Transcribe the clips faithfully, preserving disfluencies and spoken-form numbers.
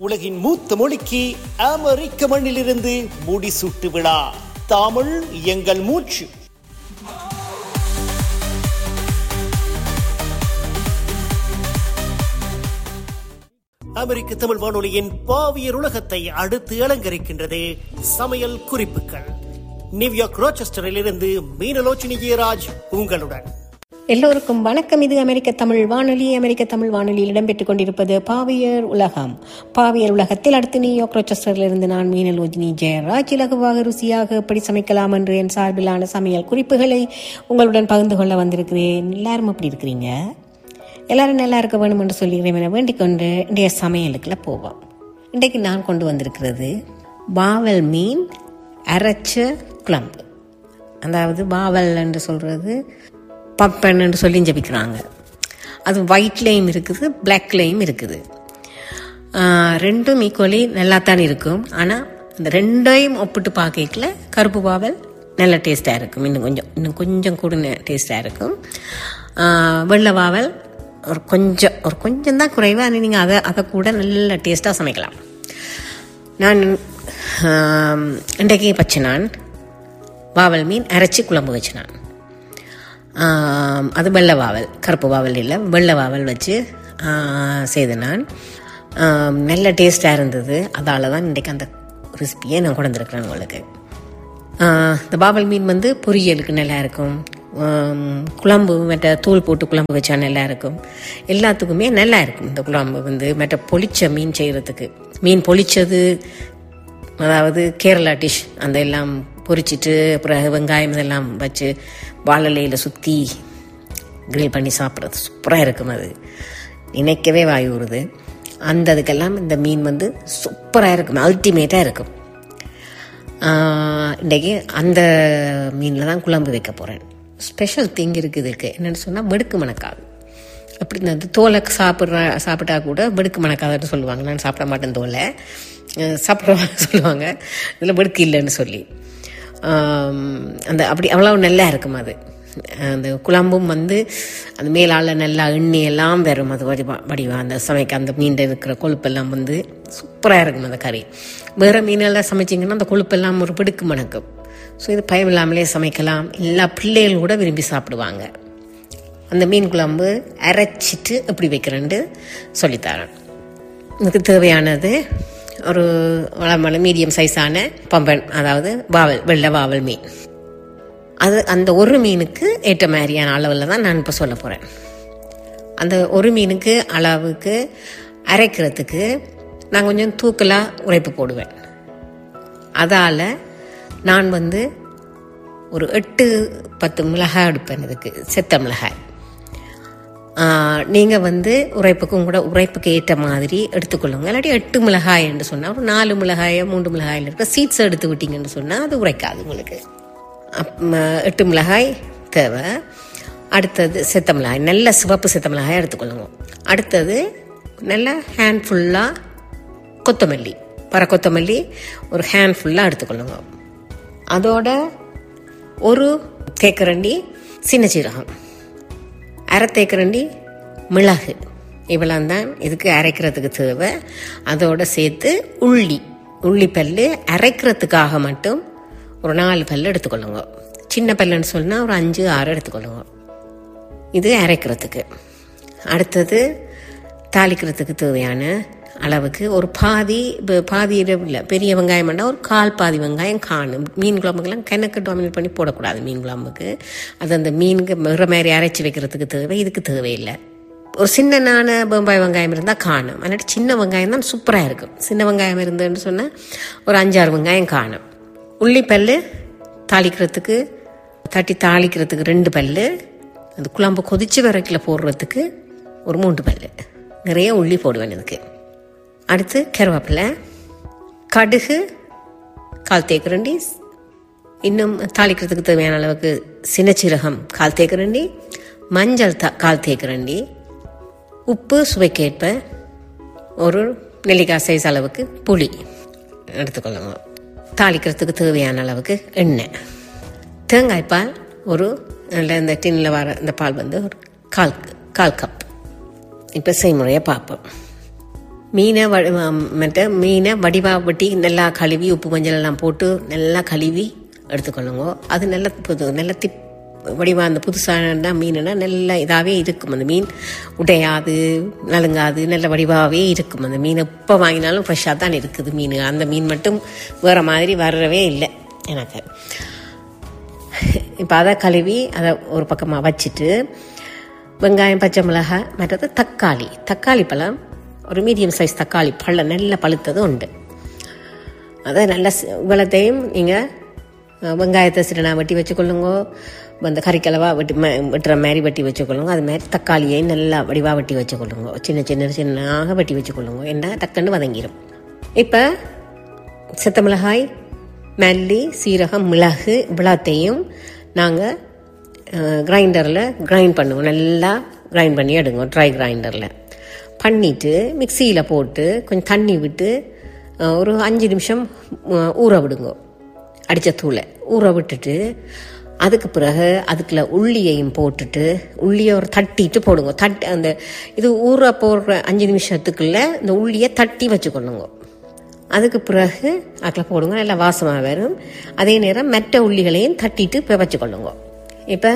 உலகின் மூத்த மொழிக்கு அமெரிக்க மண்ணிலிருந்து முடிசூட்டு விழா. தமிழ் எங்கள் மூச்சு. அமெரிக்க தமிழ் வானொலியின் பாவியர் உலகத்தை அடுத்து அலங்கரிக்கின்றது சமையல் குறிப்புகள். நியூயார்க் ரோச்செஸ்டரில் இருந்து மீனலோச்சினி ஜெயராஜ் உங்களுடன். எல்லோருக்கும் வணக்கம். இது அமெரிக்க தமிழ் வானொலி. அமெரிக்க தமிழ் வானொலியில் இடம்பெற்றுக் கொண்டிருப்பது பாவியர் உலகம். பாவியர் உலகத்தில் அடுத்து நியூயார்க் ரோச்செஸ்டரிலிருந்து நான் மீனலோச்சினி ஜெயராஜ் இலகுவாக ருசியாக எப்படி சமைக்கலாம் என்று என் சார்பிலான சமையல் குறிப்புகளை உங்களுடன் பகிர்ந்து கொள்ள வந்திருக்கிறேன். எல்லாரும் எப்படி இருக்கிறீங்க? எல்லாரும் நல்லா இருக்க வேணும் என்று சொல்லிக்கிறேன் என வேண்டிக் கொண்டு இன்றைய சமையலுக்குள்ள போவோம். இன்றைக்கு நான் கொண்டு வந்திருக்கிறது பாவல் மீன் அரைச்ச குழம்பு. அதாவது பாவல் என்று சொல்றது பப்பன் என்று சொல்லி ஜபிக்கிறாங்க. அது ஒயிட்லேயும் இருக்குது, பிளாக்லேயும் இருக்குது. ரெண்டும் ஈக்குவலி நல்லா தான் இருக்கும். ஆனால் அந்த ரெண்டையும் ஒப்பிட்டு பார்க்கல கருப்பு பாவல் நல்ல டேஸ்டாக இருக்கும். இன்னும் கொஞ்சம் இன்னும் கொஞ்சம் கூட டேஸ்டாக இருக்கும். வெள்ளை பாவல் ஒரு கொஞ்சம் ஒரு கொஞ்சம் தான் குறைவாக. ஆனால் நீங்கள் அதை அதை கூட நல்ல டேஸ்ட்டாக சமைக்கலாம். நான் இன்றைக்கு வச்சு நான் பாவல் மீன் அரைச்சி குழம்பு வச்சு நான் அது வெள்ளை வாவல், கருப்பு வாவல் இல்லை, வெள்ளை வாவல் வச்சு செய்து நான் நல்ல டேஸ்டாக இருந்தது. அதால் தான் இன்றைக்கு அந்த ரெசிபியை நான் கொண்டு வந்திருக்கிறேன் உங்களுக்கு. இந்த பாவல் மீன் வந்து பொரியலுக்கு நல்லா இருக்கும், குழம்பு மற்ற தூள் போட்டு குழம்பு வச்சா நல்லா இருக்கும், எல்லாத்துக்குமே நல்லா இருக்கும். இந்த குழம்பு வந்து மற்ற பொளிச்ச மீன் செய்கிறதுக்கு, மீன் பொளிச்சது அதாவது கேரளா டிஷ் அந்த எல்லாம் பொரிச்சிட்டு அப்புறம் வெங்காயம் இதெல்லாம் வச்சு வாழலையில் சுற்றி கிரில் பண்ணி சாப்பிட்றது சூப்பராக இருக்கும். அது நினைக்கவே வாய் ஊறுது. அந்த இதுக்கெல்லாம் இந்த மீன் வந்து சூப்பராக இருக்கும், அல்டிமேட்டாக இருக்கும். இன்றைக்கி அந்த மீனில் தான் குழம்பு வைக்க போகிறேன். ஸ்பெஷல் திங் இருக்குது இதுக்கு. என்னென்னு சொன்னால் வெடுக்கு மணக்காது. அப்படி இந்த தோலை சாப்பிட்ற சாப்பிட்டா கூட வெடுக்கு மணக்காதுன்னு சொல்லுவாங்க. நான் சாப்பிட மாட்டேன் தோலை, சாப்பிட்றவங்க சொல்லுவாங்க இதில் வெடுக்கு இல்லைன்னு சொல்லி. அந்த அப்படி அவ்வளோ நல்லா இருக்கும். அது அந்த குழம்பும் வந்து அந்த மேலால் நல்லா எண்ணெய் எல்லாம் வரும். அது வடிவா வடிவா அந்த சமைக்க அந்த மீன் இருக்கிற கொழுப்பெல்லாம் வந்து சூப்பராக இருக்கும் அந்த கறி. வேறு மீனெல்லாம் சமைச்சிங்கன்னா அந்த கொழுப்பெல்லாம் ஒரு வெடுக்கு மணக்கும். ஸோ இது பயம் இல்லாமலே சமைக்கலாம். எல்லா பிள்ளைகளும் கூட விரும்பி சாப்பிடுவாங்க. அந்த மீன் குழம்பு அரைச்சிட்டு எப்படி வைக்கிறேன்னு சொல்லித்தரேன். இதுக்கு தேவையானது ஒரு வளமள மீடியம் சைஸான பம்பன், அதாவது வாவல், வெள்ளை வாவல் மீன். அது அந்த ஒரு மீனுக்கு ஏற்ற மாதிரியான அளவில் தான் நான் இப்போ சொல்ல போகிறேன். அந்த ஒரு மீனுக்கு அளவுக்கு அரைக்கிறதுக்கு நான் கொஞ்சம் தூக்கலாக உரைப்பு போடுவேன். அதால் நான் வந்து ஒரு எட்டு பத்து மிளகாய் எடுப்பேன். இதுக்கு செத்த மிளகாய். நீங்கள் வந்து உரைப்புக்கும் கூட உரைப்புக்கு ஏற்ற மாதிரி எடுத்துக்கொள்ளுங்க. இல்லாட்டி எட்டு மிளகாய் என்று சொன்னால் ஒரு நாலு மிளகாயை மூன்று மிளகாயில் இருக்க சீட்ஸ் எடுத்து விட்டீங்கன்னு சொன்னால் அது உரைக்காது உங்களுக்கு. எட்டு மிளகாய் தேவை. அடுத்தது செத்த மிளகாய், நல்ல சிவப்பு செத்த மிளகாய் எடுத்துக்கொள்ளுங்க. அடுத்தது நல்ல ஹேண்ட் ஃபுல்லாக கொத்தமல்லி, பற கொத்தமல்லி ஒரு ஹேண்ட் ஃபுல்லாக எடுத்துக்கொள்ளுங்க. அதோட ஒரு தேக்கரண்டி சின்ன சீரகம், அரை தேக்கரண்டி மிளகு, இவ்வளோ தான் இதுக்கு அரைக்கிறதுக்கு தேவை. அதோடு சேர்த்து உள்ளி, உள்ளி பல்லு அரைக்கிறதுக்காக மட்டும் ஒரு நாலு பல்லு எடுத்துக்கொள்ளுங்க. சின்ன பல்லுன்னு சொன்னால் ஒரு அஞ்சு ஆறு எடுத்துக்கொள்ளுங்க. இது அரைக்கிறதுக்கு. அடுத்தது தாளிக்கிறதுக்கு தேவையான அளவுக்கு ஒரு பாதி பாதி இல்லை, பெரிய வெங்காயம் பண்ணால் ஒரு கால் பாதி வெங்காயம் காணும். மீன் குழம்புக்கெல்லாம் கணக்கு டாமினேட் பண்ணி போடக்கூடாது மீன் குழம்புக்கு. அது அந்த மீனுக்கு வேறு மாதிரி அரைச்சி வைக்கிறதுக்கு தேவை, இதுக்கு தேவையில்லை. ஒரு சின்ன நான பம்பாய் வெங்காயம் இருந்தால் காணும். அதனால சின்ன வெங்காயம் தான் சூப்பராக இருக்கும். சின்ன வெங்காயம் இருந்ததுன்னு சொன்னால் ஒரு அஞ்சாறு வெங்காயம் காணும். உள்ளிப்பல் தாளிக்கிறதுக்கு, தட்டி தாளிக்கிறதுக்கு ரெண்டு பல், அந்த குழம்பு கொதிச்சு வரைக்கில் போடுறதுக்கு ஒரு மூன்று பல், நிறைய உள்ளி போடுவேன் இதுக்கு. அடுத்து கருவேப்பிலை, கடுகு கால் தேக்கரண்டி, இன்னும் தாளிக்கிறதுக்கு தேவையான அளவுக்கு சின்ன சீரகம் கால் தேக்கரண்டி, மஞ்சள் த கால் தேக்கரண்டி, உப்பு சுவைக்கேற்ப, ஒரு நெல்லிக்காய் சைஸ் அளவுக்கு புளி எடுத்துக்கொள்ளுங்க. தாளிக்கிறதுக்கு தேவையான அளவுக்கு எண்ணெய், தேங்காய்ப்பால் ஒரு நல்ல இந்த டின்னில் வர இந்த பால் வந்து ஒரு கால் கால் கப். இப்போ செய்முறையை பார்ப்போம். மீனை வ மற்ற மீனை வடிவாக வெட்டி நல்லா கழுவி உப்பு மஞ்சள் எல்லாம் போட்டு நல்லா கழுவி எடுத்துக்கொள்ளுங்க. அது நல்லா புது நல்லா திப் வடிவாக அந்த புதுசான மீனுனா நல்லா இதாகவே இருக்கும். அந்த மீன் உடையாது நலுங்காது நல்ல வடிவாகவே இருக்கும். அந்த மீன் எப்போ வாங்கினாலும் ஃப்ரெஷ்ஷாக தான் இருக்குது மீன். அந்த மீன் மட்டும் வேறு மாதிரி வரவே இல்லை எனக்கு. இப்போ அதை கழுவி அதை ஒரு பக்கமாக வச்சுட்டு வெங்காயம் பச்சை மிளகாய் மற்றது தக்காளி தக்காளி பழம் ஒரு மீடியம் சைஸ் தக்காளி பழம் நல்ல பழுத்தது உண்டு. அதை நல்ல இவ்வளத்தையும் நீங்கள் வெங்காயத்தை சிறுனா வெட்டி வச்சுக்கொள்ளுங்க. அந்த கறிக்கலவா வெட்டி வெட்டுற மாதிரி வெட்டி வச்சுக்கொள்ளுங்க. அது மாதிரி தக்காளியை நல்லா வடிவாக வெட்டி வச்சுக்கொள்ளுங்க. சின்ன சின்ன சின்னதாக வெட்டி வச்சுக்கொள்ளுங்க. என்ன டக்குன்னு வதங்கிடும். இப்போ செத்த மிளகாய் மல்லி சீரகம் மிளகு இவ்வளோத்தையும் நாங்கள் கிரைண்டரில் கிரைண்ட் பண்ணுவோம். நல்லா கிரைண்ட் பண்ணி எடுங்க. ட்ரை கிரைண்டரில் பண்ணிவிட்டு மிக்சியில் போட்டு கொஞ்சம் தண்ணி விட்டு ஒரு அஞ்சு நிமிஷம் ஊற விடுங்க. அடித்த தூளை ஊற விட்டுட்டு அதுக்கு பிறகு அதுக்குள்ள உள்ளியையும் போட்டுட்டு உள்ளியை ஒரு தட்டிட்டு போடுங்க. தட்டி அந்த இது ஊற போடுற அஞ்சு நிமிஷத்துக்குள்ள இந்த உள்ளியை தட்டி வச்சுக்கொள்ளுங்க. அதுக்கு பிறகு அதில் போடுங்க. நல்லா வாசமாக வரும். அதே நேரம் மெட்ட உள்ளிகளையும் தட்டிட்டு இப்போ வச்சுக்கொள்ளுங்க. இப்போ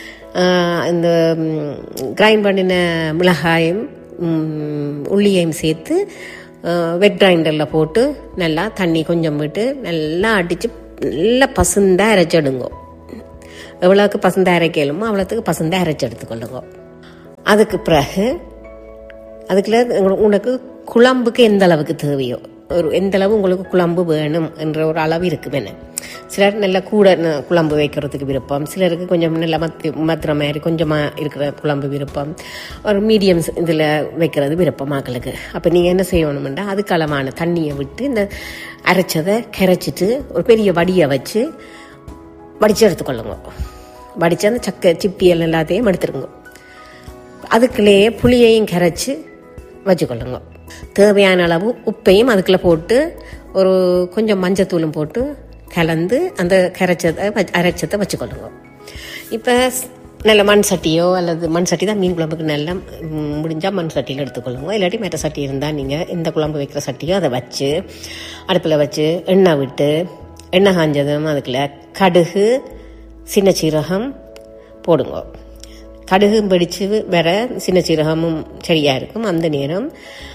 இந்த கிரைண்ட் பண்ணின மிளகாயும் உள்ளியையும் சேர்த்து வெட் கிரைண்டரில் போட்டு நல்லா தண்ணி கொஞ்சம் விட்டு நல்லா அடித்து நல்லா பசுந்தாக அரைச்சிடுங்க. எவ்வளோக்கு பசுந்தாக அரைக்கலுமோ அவ்வளோத்துக்கு பசுந்தாக அரைச்சி எடுத்துக்கொள்ளுங்க. அதுக்கு பிறகு அதுக்குள்ள உனக்கு குழம்புக்கு எந்த அளவுக்கு தேவையோ ஒரு எந்த அளவு உங்களுக்கு குழம்பு வேணும் என்ற ஒரு அளவு இருக்குது. என்ன சிலர் நல்ல கூட குழம்பு வைக்கிறதுக்கு விருப்பம், சிலருக்கு கொஞ்சம் நல்ல மத்தி மத்துற மாதிரி கொஞ்சமாக இருக்கிற குழம்பு விருப்பம், ஒரு மீடியம் இதில் வைக்கிறது விருப்பம் மக்களுக்கு. அப்போ நீங்கள் என்ன செய்யணுமெண்டா அதுக்கு அளவான தண்ணியை விட்டு இந்த அரைச்சதை கரைச்சிட்டு ஒரு பெரிய வடியை வச்சு வடித்து எடுத்துக்கொள்ளுங்க. வடித்து அந்த சக்கை சிப்பியல் எல்லாத்தையும் எடுத்துருங்க. அதுக்குள்ளேயே புளியையும் கரைச்சி வச்சுக்கொள்ளுங்க. தேவையான அளவு உப்பையும் அதுக்குள்ளே போட்டு ஒரு கொஞ்சம் மஞ்சத்தூளும் போட்டு கலந்து அந்த கரைச்சதை அரைச்சதை வச்சுக்கொள்ளுங்க. இப்போ நல்ல மண் சட்டியோ அல்லது மண் சட்டி தான் மீன் குழம்புக்கு நல்லா முடிஞ்சால் மண் சட்டியில் எடுத்துக்கொள்ளுங்க. இல்லாட்டி மெட்ட சட்டி இருந்தால் நீங்கள் இந்த குழம்பு வைக்கிற சட்டியோ அதை வச்சு அடுப்பில் வச்சு எண்ணெய் விட்டு எண்ணெய் காஞ்சதும் அதுக்குள்ள கடுகு சின்ன சீரகம் போடுங்க. கடுகு வெடித்து வர சின்ன சீரகமும் சரியாக இருக்கும். அந்த நேரம்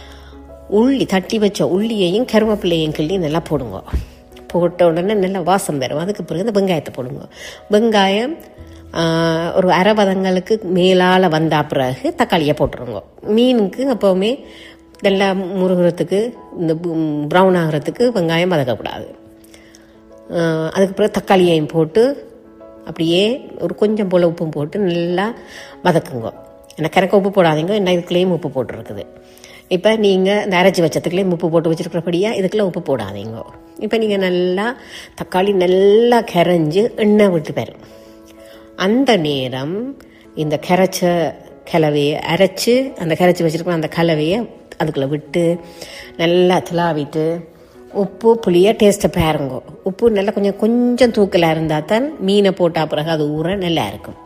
உள்ளி தட்டி வச்ச உள்ளியையும் கருவேப்பிலையும் கிள்ளி நல்லா போடுங்க. போட்ட உடனே நல்லா வாசம் வரும். அதுக்கு பிறகு இந்த வெங்காயத்தை போடுங்க. வெங்காயம் ஒரு அரை வதங்களுக்கு மேலால் வந்த பிறகு தக்காளியை போட்டுருங்க. மீனுக்கு எப்போவுமே நல்லா முருகிறதுக்கு இந்த ப்ரௌன் ஆகிறதுக்கு வெங்காயம் வதக்கக்கூடாது. அதுக்கு பிறகு தக்காளியையும் போட்டு அப்படியே ஒரு கொஞ்சம் போல் உப்பும் போட்டு நல்லா வதக்குங்க. ஏன்னா கறக்க உப்பு போடாதீங்க, என்ன இதுக்குள்ளேயும் உப்பு போட்டுருக்குது. இப்போ நீங்கள் இந்த அரைச்சி வச்சதுக்குள்ளேயும் உப்பு போட்டு வச்சுருக்கிறபடியா இதுக்குள்ளே உப்பு போடாதீங்க. இப்போ நீங்கள் நல்லா தக்காளி நல்லா கரைஞ்சி எண்ணெய் விட்டு பெறும். அந்த நேரம் இந்த கரைச்ச கலவையை அரைச்சி அந்த கரைச்சி வச்சுருக்க அந்த கலவையை அதுக்குள்ளே விட்டு நல்லா துளாவிட்டு உப்பு புளியை டேஸ்ட்டை பாருங்க. உப்பு நல்லா கொஞ்சம் கொஞ்சம் தூக்கலாக இருந்தால் தான் மீனை போட்டால் பிறகு அது ஊற நல்லா இருக்கும்.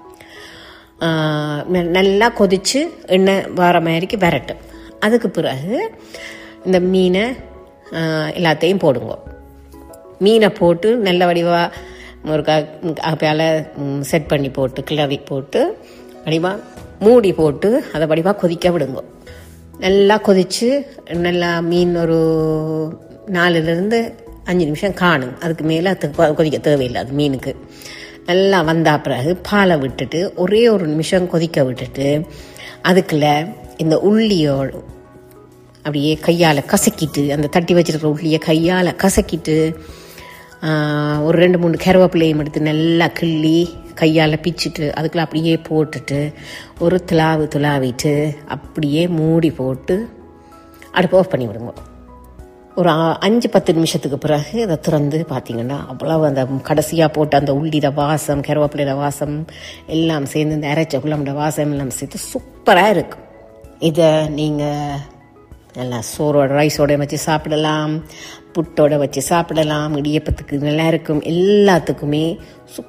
நல்லா கொதித்து எண்ணெய் வர மாதிரிக்கு வரட்டும். அதுக்கு பிறகு இந்த மீனை எல்லாத்தையும் போடுங்க. மீனை போட்டு நல்ல வடிவாக ஒரு காப்பியால் செட் பண்ணி போட்டு கிளறி போட்டு வடிவாக மூடி போட்டு அதை வடிவாக கொதிக்க விடுங்க. நல்லா கொதித்து நல்லா மீன் ஒரு நாலுலேருந்து அஞ்சு நிமிஷம் காணும். அதுக்கு மேலே அது கொதிக்க தேவையில்லை. அது மீனுக்கு நல்லா வந்தா பிறகு பாலை விட்டுட்டு ஒரே ஒரு நிமிஷம் கொதிக்க விட்டுட்டு அதுக்குள்ள இந்த உள்ளியோடு அப்படியே கையால் கசக்கிட்டு அந்த தட்டி வச்சிருக்கிற உள்ளியை கையால் கசக்கிட்டு ஒரு ரெண்டு மூணு கருவேப்பிலையும் எடுத்து நல்லா கிள்ளி கையால் பிச்சுட்டு அதுக்குள்ள அப்படியே போட்டுட்டு ஒரு துளாவு துளாவிட்டு அப்படியே மூடி போட்டு அடுப்பு ஆஃப் பண்ணி விடுங்க. ஒரு அஞ்சு பத்து நிமிஷத்துக்கு பிறகு அதை திறந்து பார்த்தீங்கன்னா அவ்வளவு அந்த கடைசியாக போட்டு அந்த உள்ளிட வாசம் கருவேப்பிலையோட வாசம் எல்லாம் சேர்ந்து இந்த அரைச்ச குழம்போட வாசம் எல்லாம் சேர்த்து சூப்பராக இருக்கும். இதை நீங்கள் நல்லா சோறோட ரைஸோட வச்சு சாப்பிடலாம், புட்டோட வச்சு சாப்பிடலாம், இடியப்பத்துக்கு நல்லா இருக்கும். எல்லாத்துக்குமே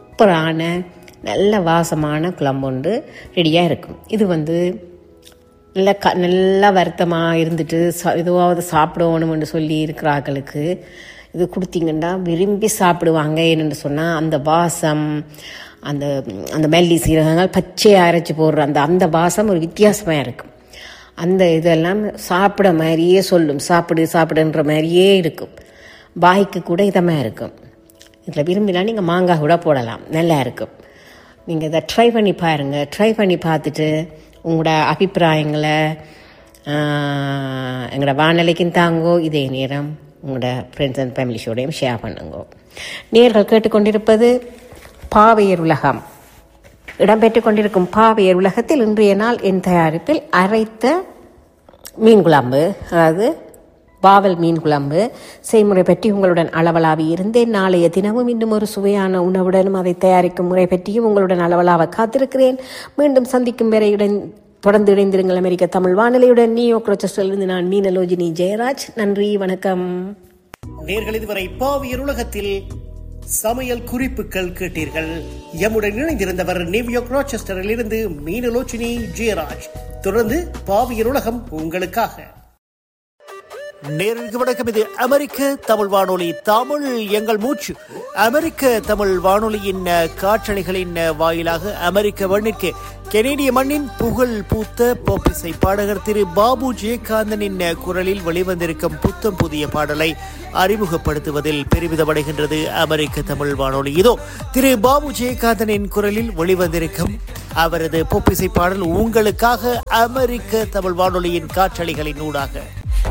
சூப்பரான நல்ல வாசமான குழம்பு ஒன்று ரெடியாக இருக்கும். இது வந்து நல்லா க நல்லா வருத்தமாக இருந்துட்டு சா எதுவாவது சாப்பிடணும்னு சொல்லி இருக்கிறார்களுக்கு இது கொடுத்தீங்கன்னா விரும்பி சாப்பிடுவாங்க. என்னென்னு சொன்னால் அந்த வாசம், அந்த அந்த மல்லி சீரகங்கள் பச்சையாக அரைச்சி போடுற அந்த அந்த வாசம் ஒரு வித்தியாசமாக இருக்கும். அந்த இதெல்லாம் சாப்பிட மாதிரியே சொல்லும், சாப்பிடு சாப்பிடுன்ற மாதிரியே இருக்கும். வாய்க்கு கூட இதமாக இருக்கும். இதில் விரும்பினா நீங்கள் மாங்காய் கூட போடலாம், நல்லா இருக்கும். நீங்கள் இதை ட்ரை பண்ணி பாருங்கள். ட்ரை பண்ணி பார்த்துட்டு உங்களோட அபிப்பிராயங்களை எங்களோட வானிலைக்கும் தாங்கோ, இதே நேரம் உங்களோட ஃப்ரெண்ட்ஸ் அண்ட் ஃபேமிலிஸோடையும் ஷேர் பண்ணுங்க. நேர்கள் கேட்டுக்கொண்டிருப்பது பாவையர் உலகம். இடம்பெற்றுக் கொண்டிருக்கும் பாவையர் உலகத்தில் இன்றைய நாள் என் தயாரிப்பில் அரைத்த மீன் குழம்பு, அதாவது வாவல் மீன் குழம்பு செய்முறை பற்றி உங்களுடன் அளவலாவி இருந்தேன். நாளைய தினமும் இன்னும் ஒரு சுவையான உணவுடனும் அதை தயாரிக்கும் முறை பற்றியும் உங்களுடன் அளவலாக காத்திருக்கிறேன். மீண்டும் சந்திக்கும் வரை இடன் தொடர்ந்து இணைந்திருங்கள் அமெரிக்க தமிழ் வானொலியுடன். நியூயார்க் ரோச்செஸ்டரிலிருந்து நான் மீனலோஜினி ஜெயராஜ். நன்றி, வணக்கம். நேர்கள் இதுவரை பாவியர் உலகத்தில் சமையல் குறிப்புகள் கேட்டீர்கள். எம்முடன் இணைந்திருந்தவர் நியூயார்க் ரோச்செஸ்டரில் இருந்து மீனலோஜினி ஜெயராஜ். தொடர்ந்து பாவியர் உலகம் உங்களுக்காக. நேருக்கு வணக்கம். இது அமெரிக்க தமிழ் வானொலி, தமிழ் எங்கள் மூச்சு. அமெரிக்க தமிழ் வானொலியின் காற்றலைகளின் வாயிலாக அமெரிக்க மண்ணிற்கு கெனேடிய மண்ணின் புகழ் பூத்த பாப் இசை பாடகர் திரு பாபு ஜெயகாந்தனின் குரலில் வெளிவந்திருக்கும் புத்தம் புதிய பாடலை அறிமுகப்படுத்துவதில் பெருமிதமடைகின்றது அமெரிக்க தமிழ் வானொலி. இதோ திரு பாபு ஜெயகாந்தனின் குரலில் வெளிவந்திருக்கும் அவரது பாப் இசை பாடல் உங்களுக்காக அமெரிக்க தமிழ் வானொலியின் காற்றலைகளின் ஊடாக.